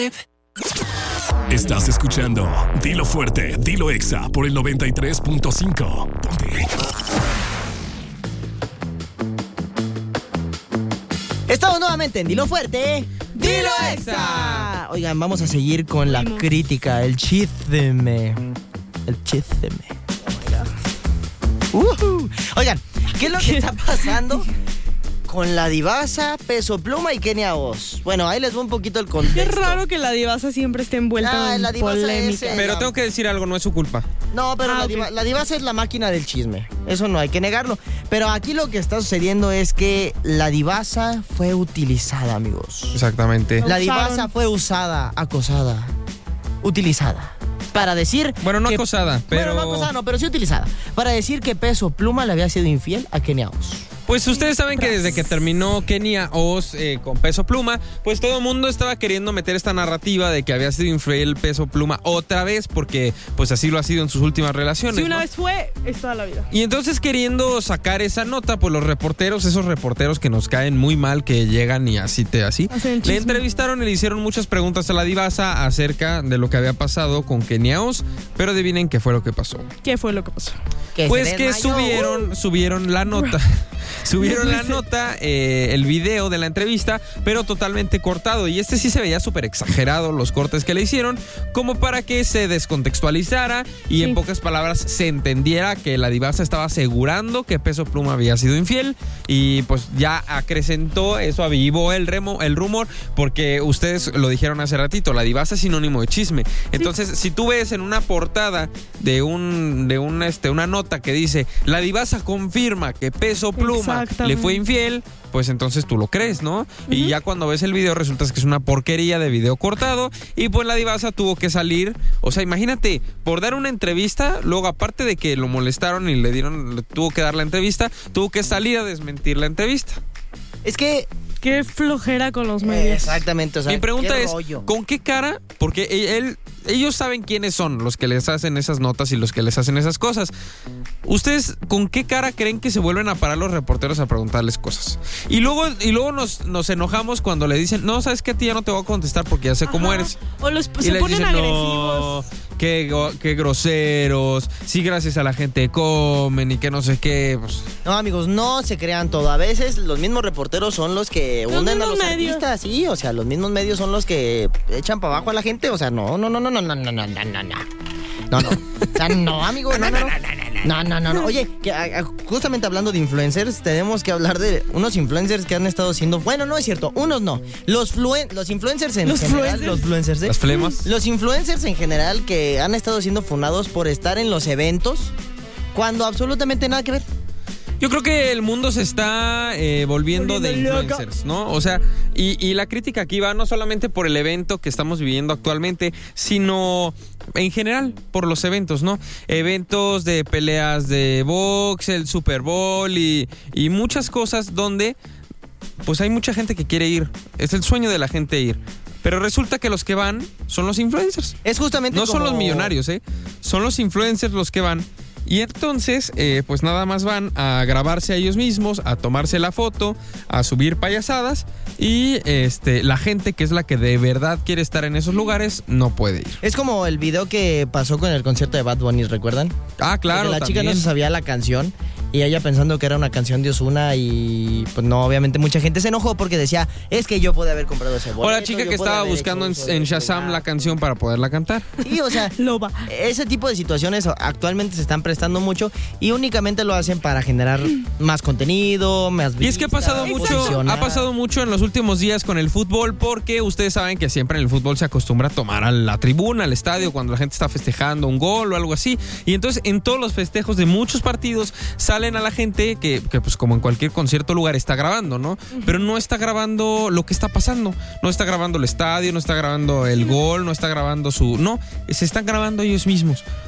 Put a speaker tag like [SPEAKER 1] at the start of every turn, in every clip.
[SPEAKER 1] babe. Estás escuchando Dilo Fuerte, Dilo Exa por el 93.5. Ponte.
[SPEAKER 2] Estamos nuevamente en Dilo Fuerte, Dilo Exa. Oigan, vamos a seguir con la crítica, el chisme. El chisme. Oigan, ¿qué es lo que está pasando con la Divasa, Peso Pluma y Kenia Oz? Bueno, ahí les voy un poquito el contexto.
[SPEAKER 3] Es raro que la Divasa siempre esté envuelta en polémica.
[SPEAKER 4] Pero tengo que decir algo, no es su culpa.
[SPEAKER 2] No, pero la Divasa es la máquina del chisme. Eso no hay que negarlo. Pero aquí lo que está sucediendo es que la Divasa fue utilizada, amigos.
[SPEAKER 4] Exactamente.
[SPEAKER 2] La Divasa fue usada, acosada, utilizada. Para decir...
[SPEAKER 4] Bueno, no acosada, pero...
[SPEAKER 2] Bueno, no acosada, no, pero sí utilizada. Para decir que Peso Pluma le había sido infiel a Kenia Oz.
[SPEAKER 4] Pues ustedes saben que desde que terminó Kenia Oz con Peso Pluma, pues todo el mundo estaba queriendo meter esta narrativa de que había sido infiel Peso Pluma otra vez, porque pues así lo ha sido en sus últimas relaciones.
[SPEAKER 3] Si una vez fue, es toda la vida.
[SPEAKER 4] Y entonces queriendo sacar esa nota, pues los reporteros, esos reporteros que nos caen muy mal, que llegan y así, le entrevistaron y le hicieron muchas preguntas a la Divasa acerca de lo que había pasado con Kenia Oz, pero adivinen qué fue lo que pasó.
[SPEAKER 3] ¿Qué fue lo que pasó?
[SPEAKER 4] Pues que subieron la nota. Subieron la nota, el video de la entrevista, pero totalmente cortado. Y sí se veía súper exagerado los cortes que le hicieron, como para que se descontextualizara y en pocas palabras se entendiera que la Divasa estaba asegurando que Peso Pluma había sido infiel. Y pues ya acrecentó, eso avivó el rumor, porque ustedes lo dijeron hace ratito, la Divasa es sinónimo de chisme. Entonces, si tú ves en una portada de una nota que dice la Divasa confirma que Peso Pluma le fue infiel, pues entonces tú lo crees, ¿no? Y ya cuando ves el video resulta que es una porquería de video cortado y pues la Divasa tuvo que salir, o sea, imagínate, por dar una entrevista, luego aparte de que lo molestaron y le tuvo que dar la entrevista, tuvo que salir a desmentir la entrevista.
[SPEAKER 2] Es que...
[SPEAKER 3] Qué flojera con los medios.
[SPEAKER 2] Exactamente, o sea,
[SPEAKER 4] mi pregunta es,
[SPEAKER 2] rollo.
[SPEAKER 4] ¿con qué cara? Porque ellos saben quiénes son los que les hacen esas notas y los que les hacen esas cosas. ¿Ustedes con qué cara creen que se vuelven a parar los reporteros a preguntarles cosas? Y luego nos enojamos cuando le dicen, no, ¿sabes qué? A ti ya no te voy a contestar porque ya sé cómo eres.
[SPEAKER 3] O se ponen
[SPEAKER 4] dicen,
[SPEAKER 3] agresivos.
[SPEAKER 4] No, qué groseros, sí, gracias a la gente comen y que no sé qué. Pues.
[SPEAKER 2] No, amigos, no se crean todo. A veces los mismos reporteros son los que hunden a los artistas, sí, o sea, los mismos medios son los que echan para abajo a la gente, o sea, no, amigo, no. Oye, justamente hablando de influencers, tenemos que hablar de unos influencers que han estado siendo, bueno, no es cierto, unos no, los influencers en general,
[SPEAKER 4] las flemas,
[SPEAKER 2] los influencers en general que han estado siendo funados por estar en los eventos cuando absolutamente nada que ver.
[SPEAKER 4] Yo creo que el mundo se está volviendo de influencers, ¿no? O sea, y la crítica aquí va no solamente por el evento que estamos viviendo actualmente, sino en general por los eventos, ¿no? Eventos de peleas de box, el Super Bowl y muchas cosas donde pues hay mucha gente que quiere ir. Es el sueño de la gente ir. Pero resulta que los que van son los influencers.
[SPEAKER 2] Es justamente
[SPEAKER 4] no son los millonarios, son los influencers los que van. Y entonces, pues nada más van a grabarse a ellos mismos, a tomarse la foto, a subir payasadas y la gente que es la que de verdad quiere estar en esos lugares no puede ir.
[SPEAKER 2] Es como el video que pasó con el concierto de Bad Bunny, ¿recuerdan?
[SPEAKER 4] Ah, claro,
[SPEAKER 2] la chica no se sabía la canción y ella pensando que era una canción de Ozuna y pues no, obviamente mucha gente se enojó porque decía, es que yo pude haber comprado ese boleto.
[SPEAKER 4] O la chica que estaba buscando en Shazam la canción para poderla cantar.
[SPEAKER 2] Sí, o sea, ese tipo de situaciones actualmente se están prestando mucho y únicamente lo hacen para generar más contenido, más vistas.
[SPEAKER 4] Y es que ha pasado mucho en los últimos días con el fútbol, porque ustedes saben que siempre en el fútbol se acostumbra a tomar a la tribuna, al estadio, cuando la gente está festejando un gol o algo así. Y entonces en todos los festejos de muchos partidos salen a la gente que pues como en cualquier concierto lugar está grabando, ¿no? Pero no está grabando lo que está pasando. No está grabando el estadio, no está grabando el gol, no está grabando no, se están grabando ellos mismos.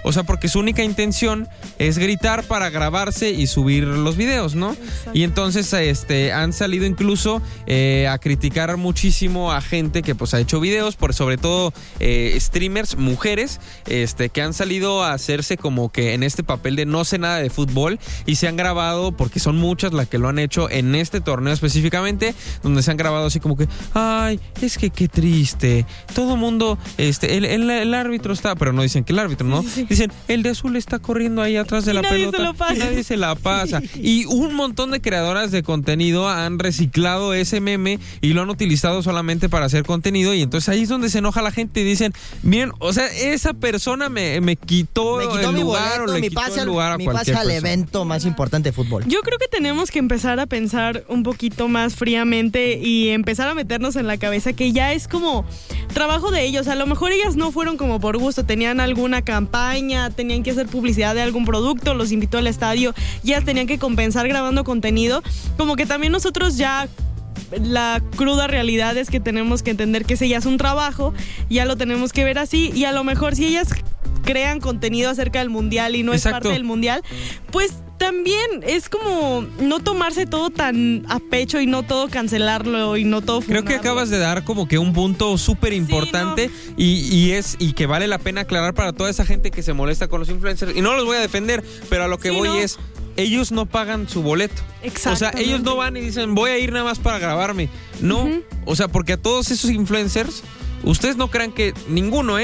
[SPEAKER 4] O sea, porque su única intención es gritar para grabarse y subir los videos, ¿no?
[SPEAKER 3] Exacto.
[SPEAKER 4] Y entonces han salido incluso a criticar muchísimo a gente que pues ha hecho videos, sobre todo streamers, mujeres, que han salido a hacerse como que en este papel de no sé nada de fútbol y se han grabado, porque son muchas las que lo han hecho en este torneo específicamente, donde se han grabado así como que, ay, es que qué triste, todo mundo, el árbitro está, pero no dicen que el árbitro, ¿no?
[SPEAKER 3] Sí.
[SPEAKER 4] Dicen, el de azul está corriendo ahí atrás de la pelota. Y nadie se la pasa. Y un montón de creadoras de contenido han reciclado ese meme y lo han utilizado solamente para hacer contenido, y entonces ahí es donde se enoja la gente y dicen, miren, o sea, esa persona me quitó el
[SPEAKER 2] mi
[SPEAKER 4] lugar
[SPEAKER 2] boleto,
[SPEAKER 4] o le
[SPEAKER 2] mi
[SPEAKER 4] quitó
[SPEAKER 2] pase
[SPEAKER 4] el lugar a
[SPEAKER 2] mi
[SPEAKER 4] cualquier
[SPEAKER 2] pase al
[SPEAKER 4] persona.
[SPEAKER 2] evento más importante de fútbol.
[SPEAKER 3] Yo creo que tenemos que empezar a pensar un poquito más fríamente y empezar a meternos en la cabeza que ya es como trabajo de ellos. A lo mejor ellas no fueron como por gusto, tenían alguna campaña, tenían que hacer publicidad de algún producto, los invitó al estadio, ya tenían que compensar grabando contenido. Como que también nosotros ya, la cruda realidad es que tenemos que entender que ese ya es un trabajo, ya lo tenemos que ver así, y a lo mejor si ellas crean contenido acerca del mundial y no
[SPEAKER 4] Exacto.
[SPEAKER 3] es parte del mundial, pues también es como no tomarse todo tan a pecho y no todo cancelarlo y no todo
[SPEAKER 4] Creo que
[SPEAKER 3] funarlo.
[SPEAKER 4] acabas de dar como que un punto súper importante, y que vale la pena aclarar para toda esa gente que se molesta con los influencers, y no los voy a defender, pero a lo que
[SPEAKER 3] Sí,
[SPEAKER 4] voy
[SPEAKER 3] no.
[SPEAKER 4] es, ellos no pagan su boleto. O sea, ellos no van y dicen, voy a ir nada más para grabarme. No, o sea, porque a todos esos influencers, ustedes no crean que ninguno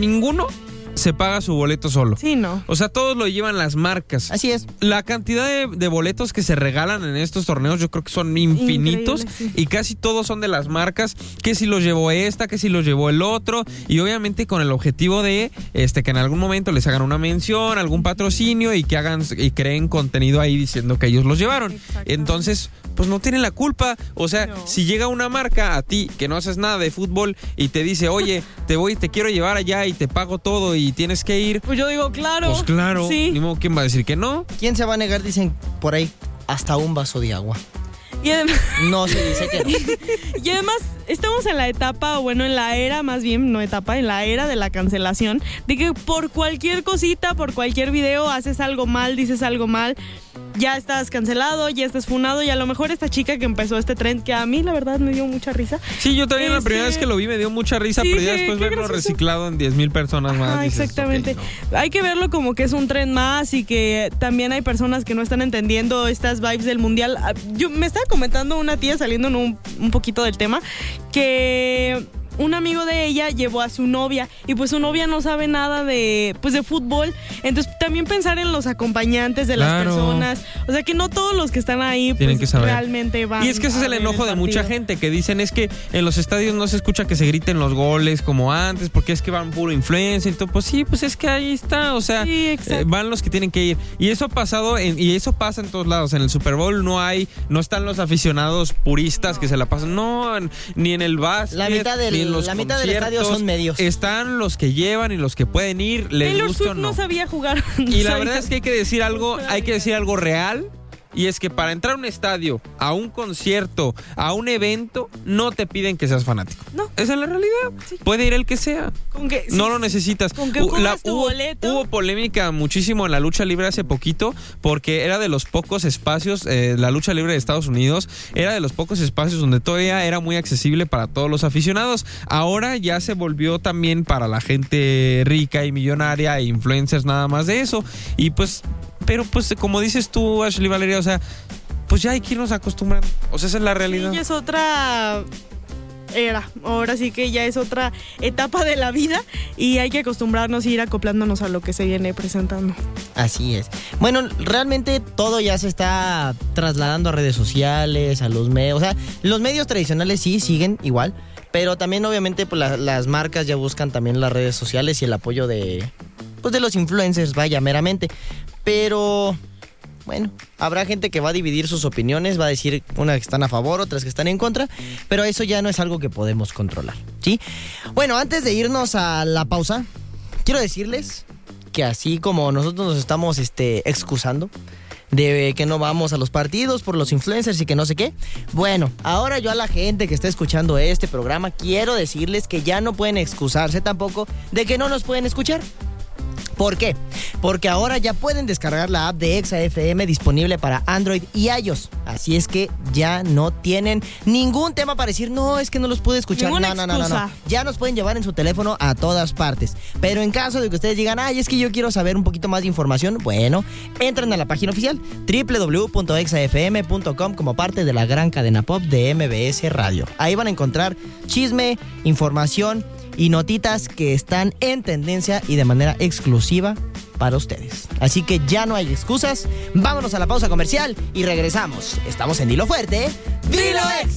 [SPEAKER 4] se paga su boleto solo.
[SPEAKER 3] Sí, no.
[SPEAKER 4] O sea, todos lo llevan las marcas.
[SPEAKER 2] Así es.
[SPEAKER 4] La cantidad de boletos que se regalan en estos torneos yo creo que son infinitos.
[SPEAKER 3] Increíble, sí.
[SPEAKER 4] Y casi todos son de las marcas, que si los llevó esta, que si los llevó el otro, y obviamente con el objetivo de que en algún momento les hagan una mención, algún patrocinio, y que hagan y creen contenido ahí diciendo que ellos los llevaron.
[SPEAKER 3] Exacto.
[SPEAKER 4] Entonces, pues no tienen la culpa. O sea,
[SPEAKER 3] No.
[SPEAKER 4] si llega una marca a ti que no haces nada de fútbol y te dice, oye, te quiero llevar allá y te pago todo y tienes que ir,
[SPEAKER 3] Pues yo digo, claro.
[SPEAKER 4] pues claro,
[SPEAKER 3] Sí.
[SPEAKER 4] ni modo, ¿quién va a decir que no?
[SPEAKER 2] ¿Quién se va a negar? Dicen por ahí, hasta un vaso de agua.
[SPEAKER 3] Y además,
[SPEAKER 2] No se dice que no.
[SPEAKER 3] y además estamos en la etapa, o bueno, en la era más bien, no etapa, en la era de la cancelación, de que por cualquier cosita, por cualquier video, haces algo mal, dices algo mal, ya estás cancelado, ya estás funado, y a lo mejor esta chica que empezó este trend, que a mí la verdad me dio mucha risa.
[SPEAKER 4] Sí, yo también la primera vez que lo vi me dio mucha risa,
[SPEAKER 3] Sí,
[SPEAKER 4] pero ya
[SPEAKER 3] dije,
[SPEAKER 4] después
[SPEAKER 3] qué
[SPEAKER 4] verlo
[SPEAKER 3] gracioso.
[SPEAKER 4] reciclado en 10,000 personas más.
[SPEAKER 3] Ah,
[SPEAKER 4] dices,
[SPEAKER 3] exactamente.
[SPEAKER 4] ok, no.
[SPEAKER 3] Hay que verlo como que es un tren más, y que también hay personas que no están entendiendo estas vibes del mundial. Yo me estaba comentando una tía, saliendo en un poquito del tema, que un amigo de ella llevó a su novia, y pues su novia no sabe nada de fútbol. Entonces también pensar en los acompañantes de las
[SPEAKER 4] Claro.
[SPEAKER 3] personas, o sea, que no todos los que están ahí
[SPEAKER 4] Tienen
[SPEAKER 3] pues
[SPEAKER 4] que saber.
[SPEAKER 3] realmente van.
[SPEAKER 4] Y es que ese es
[SPEAKER 3] a
[SPEAKER 4] el
[SPEAKER 3] ver
[SPEAKER 4] enojo de mucha
[SPEAKER 3] partido.
[SPEAKER 4] gente, que dicen es que en los estadios no se escucha que se griten los goles como antes, porque es que van puro influencia y todo. Pues sí, pues es que ahí está, o sea,
[SPEAKER 3] Sí, exacto.
[SPEAKER 4] van los que tienen que ir. Y eso ha pasado, y eso pasa en todos lados. En el Super Bowl no están los aficionados puristas que se la pasan, ni en el básquet,
[SPEAKER 2] La mitad del-
[SPEAKER 4] ni en los
[SPEAKER 2] la mitad del
[SPEAKER 4] conciertos.
[SPEAKER 2] estadio son medios.
[SPEAKER 4] Están los que llevan y los que pueden ir, les
[SPEAKER 3] Taylor
[SPEAKER 4] gusta o
[SPEAKER 3] Swift
[SPEAKER 4] no.
[SPEAKER 3] no sabía jugar.
[SPEAKER 4] Y la verdad es que hay que decir algo real. Y es que para entrar a un estadio, a un concierto, a un evento, no te piden que seas fanático.
[SPEAKER 3] No.
[SPEAKER 4] Esa es la realidad.
[SPEAKER 3] Sí.
[SPEAKER 4] Puede ir el que sea.
[SPEAKER 3] Con que,
[SPEAKER 4] No lo necesitas.
[SPEAKER 3] Con que pongas tu boleto.
[SPEAKER 4] Hubo polémica muchísimo en la lucha libre hace poquito, porque era de los pocos espacios, la lucha libre de Estados Unidos, era de los pocos espacios donde todavía era muy accesible para todos los aficionados. Ahora ya se volvió también para la gente rica y millonaria e influencers, nada más de eso. Y pues, pero pues como dices tú, Ashley Valeria, o sea, pues ya hay que irnos acostumbrando. O sea, esa es la realidad.
[SPEAKER 3] Sí, ya es otra era. Ahora sí que ya es otra etapa de la vida, y hay que acostumbrarnos y ir acoplándonos a lo que se viene presentando.
[SPEAKER 2] Así es. Bueno, realmente todo ya se está trasladando a redes sociales, a los medios. O sea, los medios tradicionales sí siguen igual, pero también obviamente pues, las marcas ya buscan también las redes sociales y el apoyo de los influencers, vaya, meramente. Pero bueno, habrá gente que va a dividir sus opiniones, va a decir unas que están a favor, otras que están en contra, pero eso ya no es algo que podemos controlar, ¿sí? Bueno, antes de irnos a la pausa, quiero decirles que así como nosotros nos estamos excusando de que no vamos a los partidos por los influencers y que no sé qué, bueno, ahora yo a la gente que está escuchando este programa quiero decirles que ya no pueden excusarse tampoco de que no nos pueden escuchar. ¿Por qué? Porque ahora ya pueden descargar la app de Exa FM disponible para Android y iOS. Así es que ya no tienen ningún tema para decir, no, es que no los pude escuchar. No. Ya nos pueden llevar en su teléfono a todas partes. Pero en caso de que ustedes digan, ay, es que yo quiero saber un poquito más de información, bueno, entren a la página oficial www.exafm.com como parte de la gran cadena pop de MBS Radio. Ahí van a encontrar chisme, información y notitas que están en tendencia y de manera exclusiva para ustedes. Así que ya no hay excusas. Vámonos a la pausa comercial y regresamos. Estamos en Dilo Fuerte, Dilo Exa.